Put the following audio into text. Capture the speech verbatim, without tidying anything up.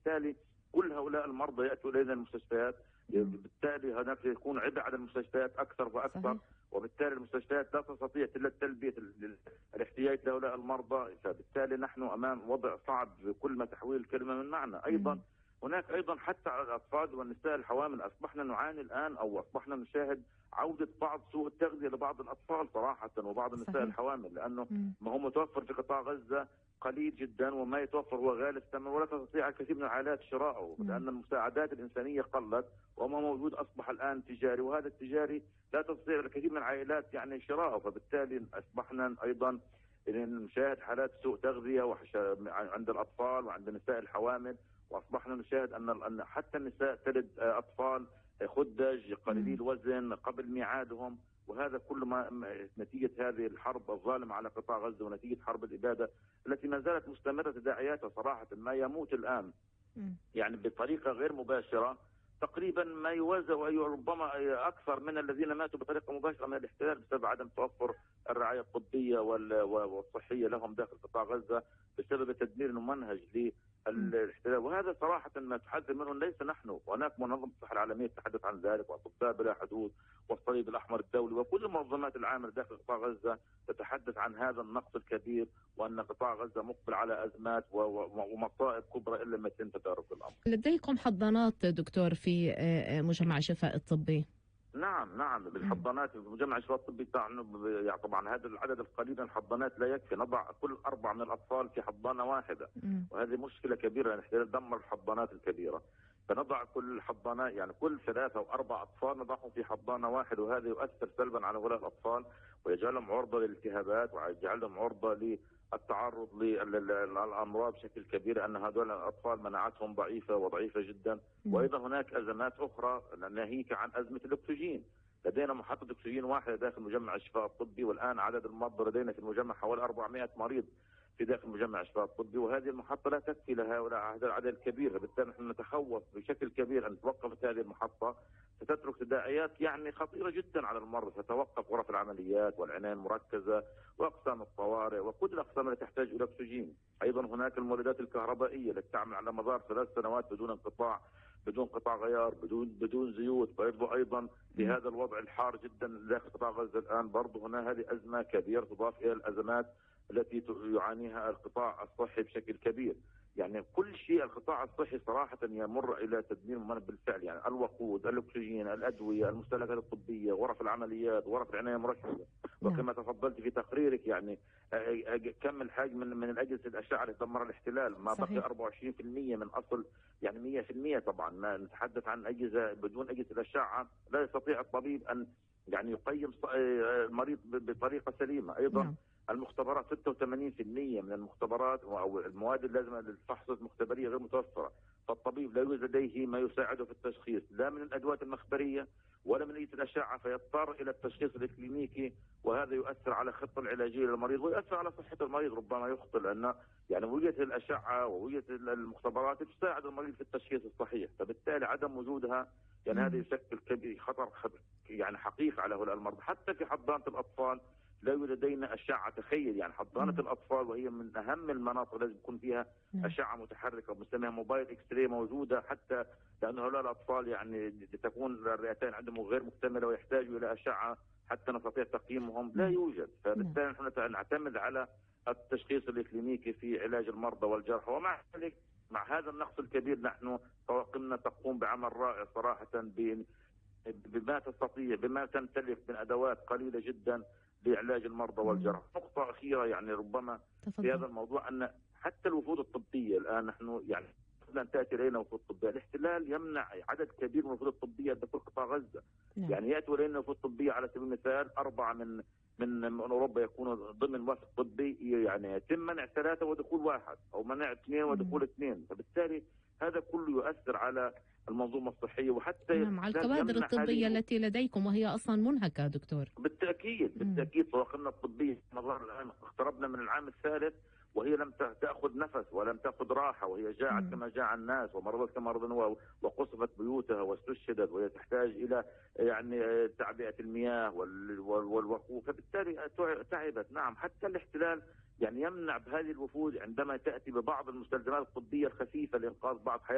فبالتالي كل هؤلاء المرضى ياتوا الينا المستشفيات، بالتالي هناك يكون عبء على المستشفيات اكثر واكثر. صحيح. وبالتالي المستشفيات لا تستطيع تلبيه الاحتياج لهؤلاء المرضى، فبالتالي نحن امام وضع صعب بكل ما تحويل الكلمه من معنى. ايضا م. هناك ايضا حتى على الاطفال والنساء الحوامل اصبحنا نعاني الان او اصبحنا نشاهد عوده بعض سوء التغذيه لبعض الاطفال صراحه وبعض النساء. صحيح. الحوامل، لانه م. ما هو متوفر في قطاع غزه قليل جدا، وما يتوفر هو غالي الثمن ولا تستطيع الكثير من العائلات شراءه، لان المساعدات الانسانيه قلت وما موجود اصبح الان تجاري، وهذا التجاري لا تستطيع الكثير من العائلات يعني شراءه، فبالتالي اصبحنا ايضا نشاهد حالات سوء تغذيه عند الاطفال وعند النساء الحوامل، واصبحنا نشاهد ان حتى النساء تلد اطفال خدج قليلي الوزن قبل ميعادهم، وهذا كله ما نتيجه هذه الحرب الظالمه على قطاع غزه ونتيجه حرب الاباده التي ما زالت مستمره تداعياتها صراحه. ما يموت الان يعني بطريقه غير مباشره تقريبا ما يوازى وربما اكثر من الذين ماتوا بطريقه مباشره من الاحتلال بسبب عدم توفر الرعايه الطبيه والصحيه لهم داخل قطاع غزه بسبب التدمير الممنهج للاحتلال، وهذا صراحه ما تحذر منه ليس نحن، وهناك منظمه الصحه العالميه تتحدث عن ذلك، واطباء بلا حدود والصليب الاحمر الدولي وكل المنظمات العامله داخل قطاع غزه تتحدث عن هذا النقص الكبير، وان قطاع غزه مقبل على ازمات ومصائب كبرى الا ما يتم تدارك الامر. لديكم حضانات دكتور في مجمع شفاء الطبي؟ نعم نعم بالحضانات في مجمع الشفاء الطبي يعني طبعا هذا العدد القليل من الحضانات لا يكفي، نضع كل اربع من الاطفال في حضانه واحده، وهذه مشكله كبيره، الاحتلال دمر الحضانات الكبيره، فنضع كل الحضانات يعني كل ثلاثه او اربع اطفال نضعهم في حضانه واحده، وهذا يؤثر سلبا على هؤلاء الاطفال ويجعلهم عرضه للالتهابات ويجعلهم عرضه للتعرض للامراض بشكل كبير، لان هذول الاطفال مناعتهم ضعيفه وضعيفه جدا. وايضا هناك ازمات اخرى ناهيك عن ازمه الاكسجين، لدينا محطه اكسجين واحده داخل مجمع الشفاء الطبي، والان عدد المرضى لدينا في المجمع حوالي أربعمائة مريض في داخل مجمع الشفاء الطبي، وهذه المحطه لا تكفي لهؤلاء هذا العدد الكبير، بالتالي نحن نتخوف بشكل كبير ان توقفت هذه المحطه ستترك تداعيات يعني خطيره جدا على المرضى، ستوقف غرف العمليات والعنايه المركزه واقسام الطوارئ وكل الاقسام التي تحتاج الى اكسجين. ايضا هناك المولدات الكهربائيه التي تعمل على مدار ثلاث سنوات بدون انقطاع بدون قطع غيار بدون بدون زيوت، برضه ايضا في هذا الوضع الحار جدا داخل قطاع غزه الان، برضه هنا هذه ازمه كبيره تضاف الى الازمات التي يعانيها القطاع الصحي بشكل كبير. يعني كل شيء القطاع الصحي صراحه يمر الى تدمير ممنهج بالفعل، يعني الوقود، الاكسجين، الادويه، المستلزمات الطبيه، غرف العمليات، غرف العنايه المركزه، وكما تفضلت في تقريرك يعني كم الحجم من من الاجهزه الاشعه اللي دمر الاحتلال، ما بقي أربعة وعشرين بالمئة من اصل يعني مئة بالمئة. طبعا ما نتحدث عن اجهزه، بدون اجهزه الاشعه لا يستطيع الطبيب ان يعني يقيم المريض بطريقه سليمه. ايضا نعم. المختبرات ستة وثمانين بالمئة من المختبرات او المواد اللازمه للفحص المختبريه غير متوفره، فالطبيب لا يوجد لديه ما يساعده في التشخيص لا من الادوات المخبريه ولا من اجهزه الاشعه، فيضطر الى التشخيص الكلينيكي، وهذا يؤثر على الخطه العلاجيه للمريض ويؤثر على صحه المريض، ربما يخطئ لان يعني وجود الاشعه ووجود المختبرات تساعد المريض في التشخيص الصحيح، فبالتالي عدم وجودها يعني هذا يشكل كبير خطر يعني حقيقي على هؤلاء المرضى. حتى في حضانه الاطفال لا يوجد لدينا اشعه، تخيل يعني حضانه مم. الاطفال وهي من اهم المناطق لازم يكون فيها مم. اشعه متحركه بنسميها موبايل اكس راي موجوده، حتى لان هؤلاء الاطفال يعني تكون الرئتين عندهم غير مكتمله ويحتاجوا الى اشعه حتى نستطيع تقييمهم، لا يوجد، فبالتالي نحن نعتمد على التشخيص الكلينيكي في علاج المرضى والجرحى. ومع ذلك مع هذا النقص الكبير نحن طواقمنا تقوم بعمل رائع صراحه بما تستطيع بما تمتلك من ادوات قليله جدا لعلاج المرضى والجرحى. نقطة أخيرة يعني ربما تفضل. في هذا الموضوع أن حتى الوفود الطبية الآن نحن يعني قبل أن تأتي إلينا وفود طبية، الاحتلال يمنع عدد كبير من الوفود الطبية داخل قطاع غزة. نعم. يعني يأتوا إلينا وفود طبية على سبيل المثال أربعة من من من أوروبا يكونوا ضمن وفد طبي، يعني يتم منع ثلاثة ودخول واحد أو منع اثنين ودخول اثنين، فبالتالي هذا كله يؤثر على المنظومة الصحية وحتى نعم على الكوادر الطبية التي لديكم وهي أصلا منهكة دكتور. بالتأكيد بالتأكيد طواقمنا الطبية مظهر الآن اقتربنا من العام الثالث وهي لم تأخذ نفس ولم تأخذ راحة، وهي جاعت مم. كما جاع الناس ومرضت كما مرضنا وقصفت بيوتها واستشهدت، وهي تحتاج إلى يعني تعبئة المياه والوقوف، فبالتالي تعبت. نعم حتى الاحتلال يعني يمنع بهذه الوفود عندما تأتي ببعض المستلزمات الطبية الخفيفة لإنقاذ بعض حياة